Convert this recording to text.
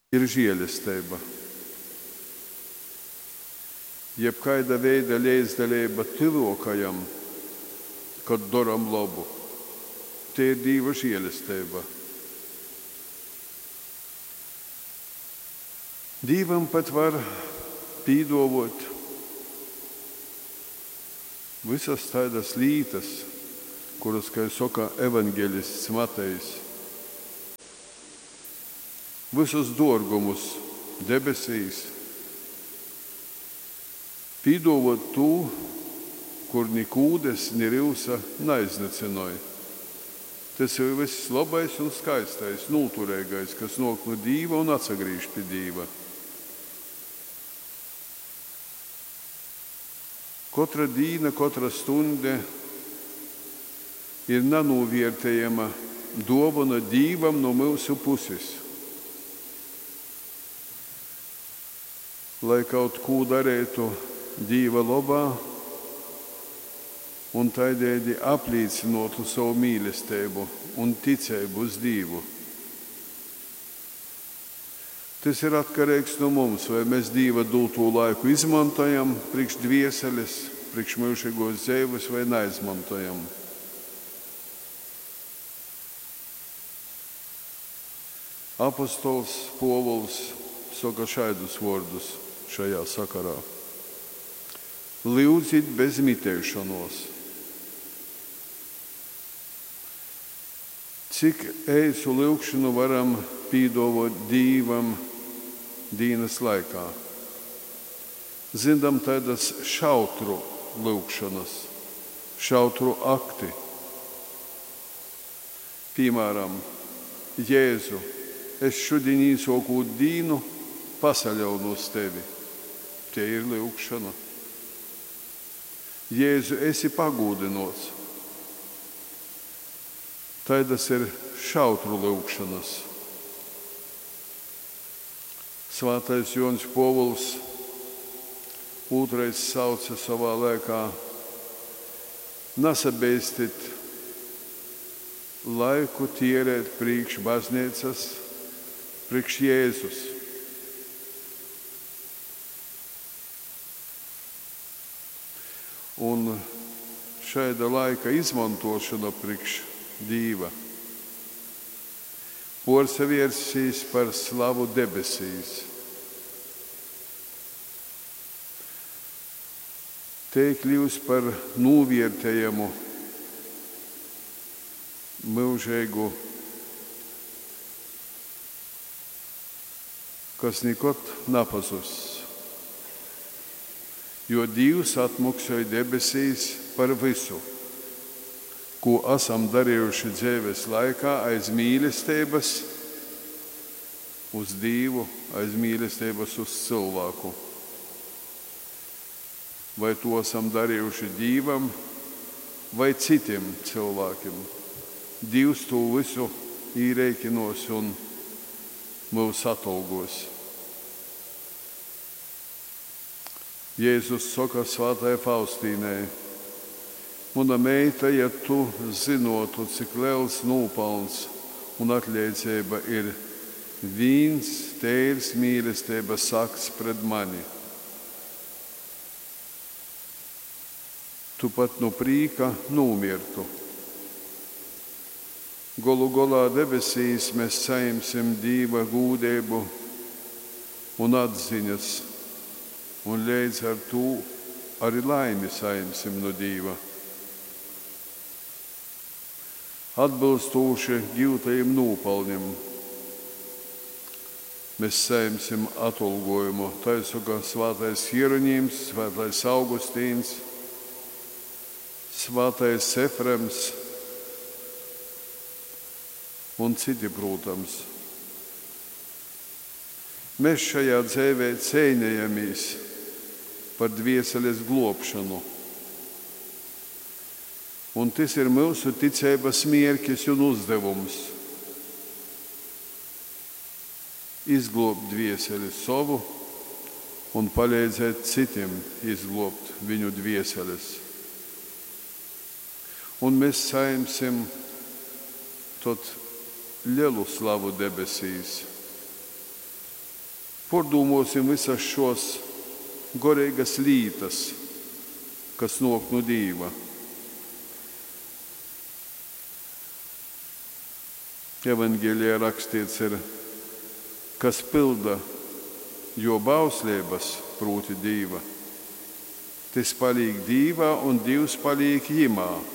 ir žēlastība. Jebkaida veida līdzdalība cilvēkajam, kad daram labu, tie ir Dieva žēlastība. Dievam pat var pīdovot visas tādas lietas, kuras, kā saka evaņģēlists Matejs, visus dārgumus debesīs, pīdovot to, kur ni kūdes, ni rivsa neiznecināja. Tas ir viss labais un skaistais, noturīgais, kas nāk no Dieva un atsagrīž pie Dieva. Katra diena, katra stunde ir nenovērtējama dāvana Dievam no mūsu puses. Lai kaut ko darītu Dieva labā un tādēļ apliecinātu savu mīlestību un ticību uz Dievu. Tas ir atkarīgs no mums, vai mēs Dieva doto laiku izmantojam priekš dvieseles, priekš mūžīgos dzīves vai neizmantojam. Apostols Povuls saka šādus vārdus šajā sakarā. Lūdziet bez mitēšanos. Cik eisu lūgšanu varam pīdovot Dievam dienas laikā? Zinām tādas šautru lūgšanas, šautru akti. Piemēram, Jēzu, es šodien īsāko dienu pasaļaunu uz tevi. Tie ir lūgšana. Jēzu, esi pagūdinots. Tādas ir šautru lūgšanas. Svētais Joņš Povuls otrais sauca savā laikā: nesabeistit laiku tērēt priekš baznīcas, priekš Jēzus. Un šāda laika izmantošana priekš Dieva porsavērsīs par slavu debesīs. Tiek kļūs par novērtējumu mūžīgu, kas nekad nepazūs. Jo Dievs atmaksāja debesīs par visu, ko esam darījuši dzīves laikā aiz mīlestības uz Dievu, aiz mīlestības uz cilvēku. Vai to esam darījuši Dievam vai citiem cilvēkiem. Dievs to visu īrēkinos un mūs atalgos. Jēzus saka svētajai Faustīnai: Mana meita, ja tu zinotu, cik liels nopelns un atliecība ir viens tērs mīlestības akts pret mani, tu pat no prīka nomirtu. Galu galā debesīs mēs saimsim Dieva gūdību un atziņas, un līdz ar to arī laimi saimsim no Dieva. Atbilstoši gūtajiem nopelniem mēs saimsim atalgojumu. Tā saka svētais Hieronīms, svētais Augustīns, svētais Efrems un citi, protams. Mēs šajā dzīvē cīnījāmies par dvieseles globšanu. Un tas ir mūsu ticības mērķis un uzdevums. Izglobt dvieseli savu un palīdzēt citiem izglobt viņu dvieseles. Un mēs saimsim tot lielu slavu debesīs. Pārdomāsim visas šos garīgas lietas, kas nāk no Dieva. Evangelijā rakstīts ir, kas pilda jo bauslības, proti Dieva. Tas paliek Dievā un Dievs paliek jimā.